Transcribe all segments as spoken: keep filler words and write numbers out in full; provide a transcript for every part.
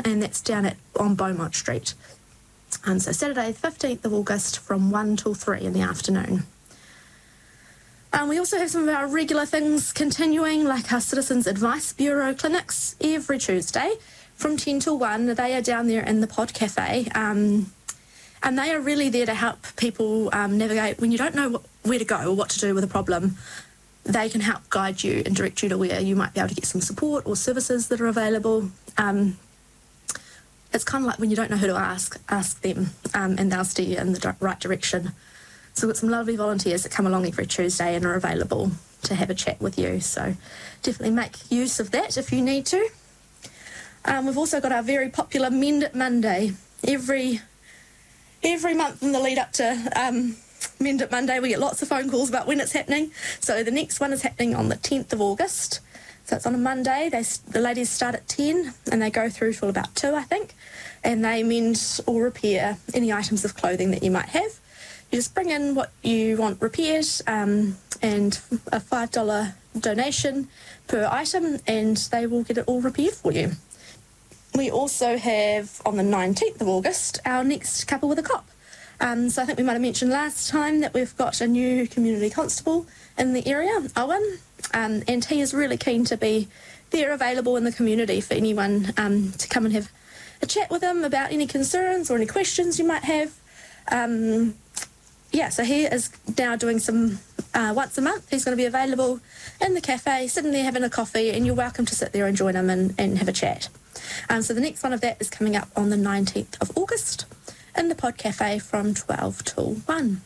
and that's down at on Beaumont Street. Um, so Saturday, fifteenth of August, from one till three in the afternoon. Um, we also have some of our regular things continuing, like our Citizens Advice Bureau clinics every Tuesday from ten till one. They are down there in the Pod Cafe, um, and they are really there to help people um, navigate when you don't know what, where to go or what to do with a problem. They can help guide you and direct you to where you might be able to get some support or services that are available. Um, it's kind of like when you don't know who to ask, ask them, um, and they'll steer you in the right direction. So we've got some lovely volunteers that come along every Tuesday and are available to have a chat with you. So definitely make use of that if you need to. Um, we've also got our very popular Mend It Monday. Every every month in the lead up to um, Mend It Monday, we get lots of phone calls about when it's happening. So the next one is happening on the tenth of August. So it's on a Monday. They, the ladies start at ten and they go through till about two, I think. And they mend or repair any items of clothing that you might have. You just bring in what you want repaired um, and a five dollars donation per item, and they will get it all repaired for you. We also have, on the nineteenth of August, our next Couple with a Cop. Um, so I think we might have mentioned last time that we've got a new community constable in the area, Owen, um, and he is really keen to be there available in the community for anyone um, to come and have a chat with him about any concerns or any questions you might have. Um, Yeah, so he is now doing some, uh, once a month, he's going to be available in the cafe, sitting there having a coffee, and you're welcome to sit there and join him and, and have a chat. Um, so the next one of that is coming up on the nineteenth of August in the Pod Cafe from twelve till one.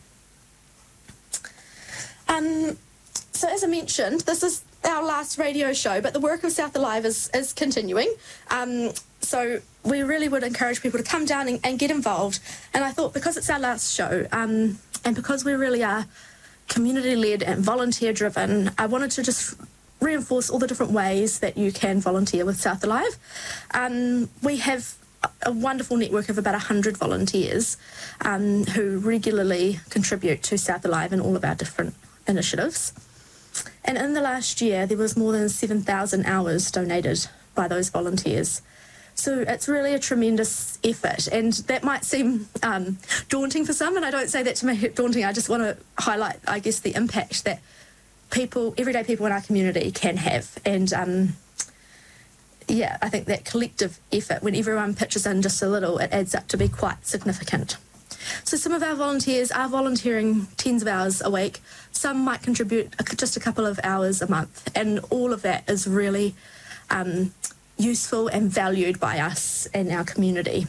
Um, so as I mentioned, this is our last radio show, but the work of South Alive is, is continuing. Um, so we really would encourage people to come down and, and get involved. And I thought, because it's our last show, um, and because we really are community-led and volunteer-driven, I wanted to just reinforce all the different ways that you can volunteer with South Alive. Um, we have a wonderful network of about one hundred volunteers um, who regularly contribute to South Alive in all of our different initiatives. And in the last year, there was more than seven thousand hours donated by those volunteers. So it's really a tremendous effort, and that might seem um, daunting for some, and I don't say that to make it daunting. I just want to highlight, I guess, the impact that people, everyday people in our community can have. And um, yeah, I think that collective effort, when everyone pitches in just a little, it adds up to be quite significant. So some of our volunteers are volunteering tens of hours a week. Some might contribute just a couple of hours a month, and all of that is really um, useful and valued by us and our community.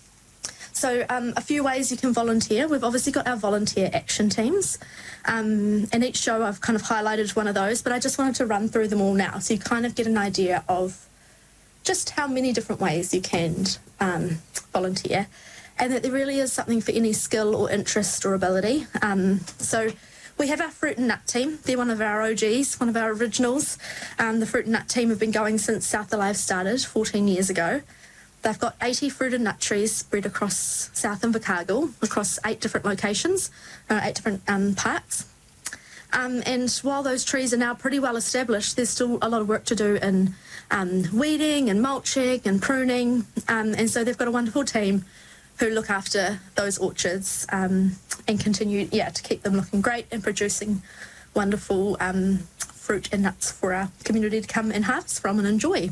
So um, a few ways you can volunteer. We've obviously got our volunteer action teams, um, and each show I've kind of highlighted one of those, but I just wanted to run through them all now so you kind of get an idea of just how many different ways you can um, volunteer, and that there really is something for any skill or interest or ability. Um, so we have our Fruit and Nut team. They're one of our O Gs, one of our originals. Um, the Fruit and Nut team have been going since South Alive started fourteen years ago. They've got eighty fruit and nut trees spread across South Invercargill, across eight different locations, uh, eight different um, parks. Um, and while those trees are now pretty well established, there's still a lot of work to do in um, weeding and mulching and pruning. Um, and so they've got a wonderful team who look after those orchards um, and continue, yeah, to keep them looking great and producing wonderful um, fruit and nuts for our community to come and harvest from and enjoy.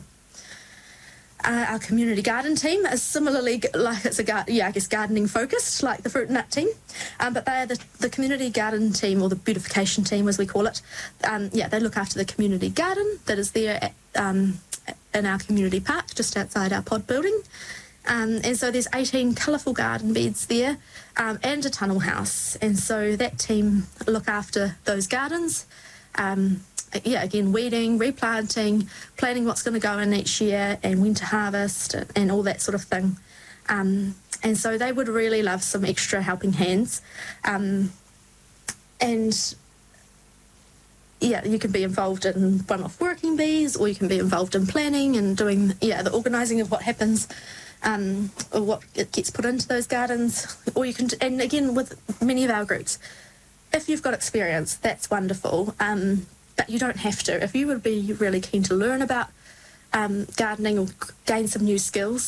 Uh, our community garden team is similarly, like it's a gar- yeah, I guess gardening focused, like the Fruit and Nut team, um, but they are the, the community garden team, or the beautification team as we call it. Um, yeah, they look after the community garden that is there at, um, in our community park just outside our pod building. Um, and so there's eighteen colourful garden beds there um, and a tunnel house. And so that team look after those gardens. Um, yeah, again, weeding, replanting, planning what's going to go in each year and when to harvest and, and all that sort of thing. Um, and so they would really love some extra helping hands. Um, and yeah, you can be involved in one-off working bees, or you can be involved in planning and doing, yeah, the organising of what happens, um, or what it gets put into those gardens. Or you can, and again, with many of our groups, if you've got experience, that's wonderful. Um, but you don't have to. If you would be really keen to learn about um, gardening or gain some new skills,